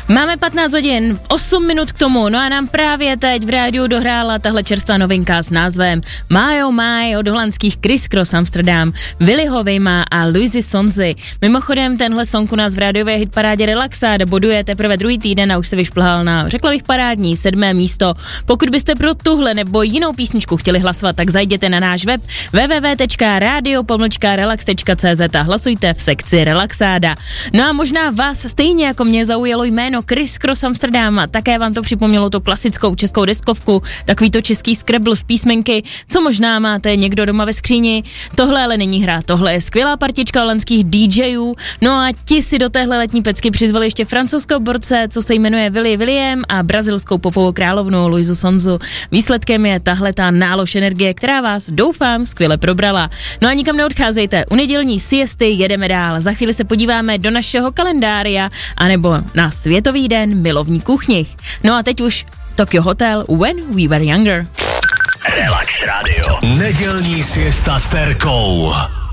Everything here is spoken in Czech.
Máme 15 hodin, 8 minut k tomu, no a nám právě teď v rádiu dohrála tahle čerstvá novinka s názvem My Oh My od holandských Chris Cross Amsterdam, Willyho Wayma a Luisy Sonzy. Mimochodem tenhle song u nás v rádiové hitparádě Relaxáda boduje teprve druhý týden a už se vyšplhal na, řekla bych, parádní 7. místo. Pokud byste pro tuhle nebo jinou písničku chtěli hlasovat, tak zajděte na náš web www.radio-relax.cz a hlasujte v sekci Relaxáda. No a možná vás stejně jako mě zaujalo jméno Chris Cross Amsterdam a také vám to připomnělo tu klasickou českou deskovku, takový to český Scrabble z písmenky, co možná máte někdo doma ve skříni. Tohle ale není hra, tohle je skvělá partička holandských DJů. No a ti si do téhle letní pecky přizvali ještě francouzského borce, co se jmenuje Willy William, a brazilskou popovou královnu Luisu Sonzu. Výsledkem je tahle ta nálož energie, která vás, doufám, skvěle probrala. No a nikam neodcházejte, u nedělní siesty jedeme dál. Za chvíli se podíváme do našeho kalendária anebo na Světový den milovníků knih. No a teď už Tokyo Hotel When We Were Younger. Relax Radio. Nedělní siesta s Terkou.